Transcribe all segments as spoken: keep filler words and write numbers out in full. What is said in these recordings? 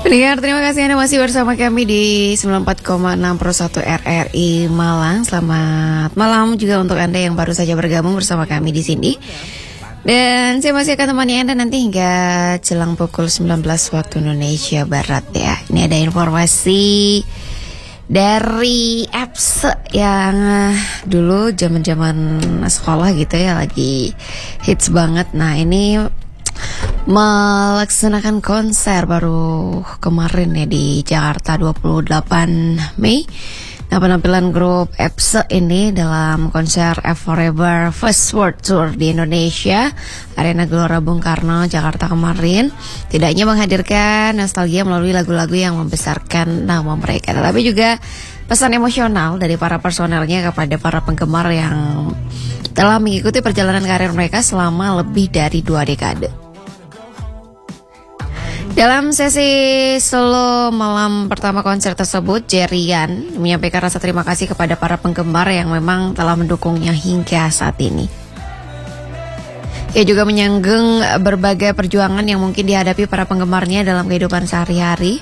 Pendengar, terima kasih Anda masih bersama kami di sembilan puluh empat koma enam Pro satu R R I Malang. Selamat malam juga untuk Anda yang baru saja bergabung bersama kami di sini. Dan saya masih akan temani Anda nanti hingga jelang pukul sembilan belas waktu Indonesia Barat ya. Ini ada informasi dari apps yang dulu zaman-zaman sekolah gitu ya, lagi hits banget. Nah, ini melaksanakan konser baru kemarin ya di Jakarta dua puluh delapan Mei. Nah, penampilan grup Epse ini dalam konser F Forever First World Tour di Indonesia, Arena Gelora Bung Karno, Jakarta kemarin, tidak hanya menghadirkan nostalgia melalui lagu-lagu yang membesarkan nama mereka, tetapi juga pesan emosional dari para personelnya kepada para penggemar yang telah mengikuti perjalanan karir mereka selama lebih dari dua dekade. Dalam sesi solo malam pertama konser tersebut, Jerian menyampaikan rasa terima kasih kepada para penggemar yang memang telah mendukungnya hingga saat ini. Ia juga menyanggeng berbagai perjuangan yang mungkin dihadapi para penggemarnya dalam kehidupan sehari-hari.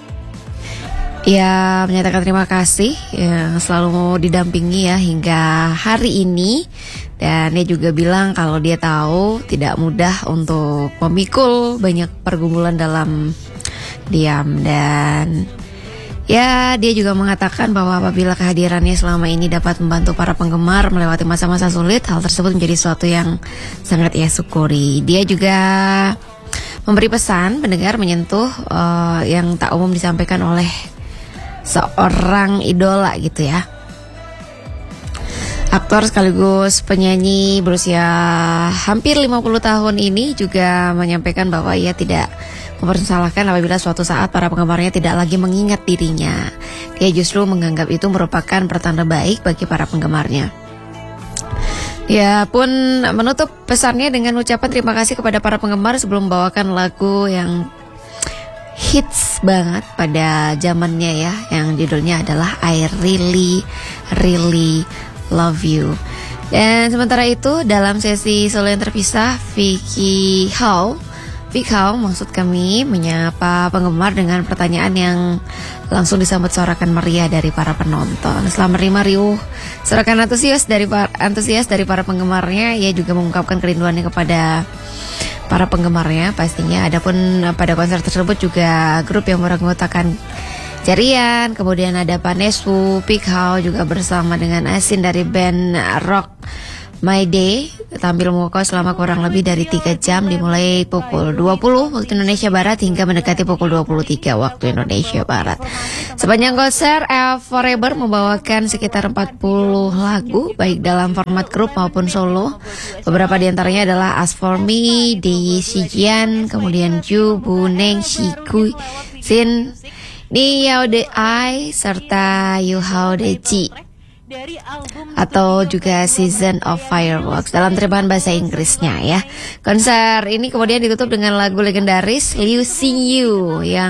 Ia menyatakan terima kasih yang selalu didampingi ya hingga hari ini. Dan dia juga bilang kalau dia tahu tidak mudah untuk memikul banyak pergumulan dalam diam. Dan ya, dia juga mengatakan bahwa apabila kehadirannya selama ini dapat membantu para penggemar melewati masa-masa sulit, hal tersebut menjadi sesuatu yang sangat ia syukuri. Dia juga memberi pesan pendengar menyentuh uh, yang tak umum disampaikan oleh seorang idola gitu ya. Aktor sekaligus penyanyi berusia hampir lima puluh tahun ini juga menyampaikan bahwa ia tidak mempersalahkan apabila suatu saat para penggemarnya tidak lagi mengingat dirinya. Dia justru menganggap itu merupakan pertanda baik bagi para penggemarnya. Dia pun menutup pesannya dengan ucapan terima kasih kepada para penggemar sebelum membawakan lagu yang hits banget pada zamannya ya, yang judulnya adalah I Really Really Love You. Dan sementara itu dalam sesi solo yang terpisah, Vicky Hao Vicky Hao maksud kami menyapa penggemar dengan pertanyaan yang langsung disambut sorakan meriah dari para penonton. Setelah menerima riuh sorakan antusias dari para, antusias dari para penggemarnya, ia juga mengungkapkan kerinduannya kepada para penggemarnya pastinya. Adapun pada konser tersebut juga grup yang beranggotakan Jerian, kemudian ada Panesu, Pikhao juga bersama dengan Asin dari band Rock My Day tampil memukau selama kurang lebih dari tiga jam dimulai pukul dua puluh waktu Indonesia Barat hingga mendekati pukul dua puluh tiga waktu Indonesia Barat. Sepanjang konser, F Forever membawakan sekitar empat puluh lagu baik dalam format grup maupun solo. Beberapa diantaranya adalah As For Me, Di Shijian, kemudian Ju, Bu Neng, Shiku, Sin, Ni Yao De Ai, serta Yu Hao De Ji, atau juga Season of Fireworks dalam terjemahan bahasa Inggrisnya ya. Konser ini kemudian ditutup dengan lagu legendaris Liu Xing Yu yang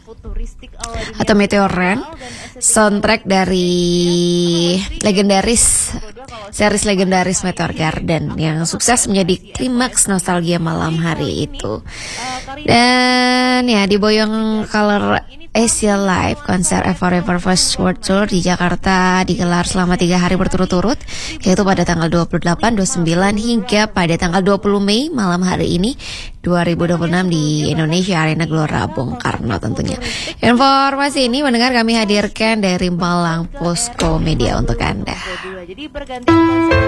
atau Meteor Rain, soundtrack dari legendaris series legendaris Meteor Garden yang sukses menjadi klimaks nostalgia malam hari itu. Dan ya, diboyong Color Asia Live, konser F Forever First World Tour di Jakarta digelar selama tiga hari berturut-turut, yaitu pada tanggal dua puluh delapan, dua puluh sembilan hingga pada tanggal dua puluh Mei malam hari ini dua ribu dua puluh enam di Indonesia Arena Gelora Bung Karno tentunya. Informasi ini mendengar kami hadirkan dari Malang Posko Media untuk Anda.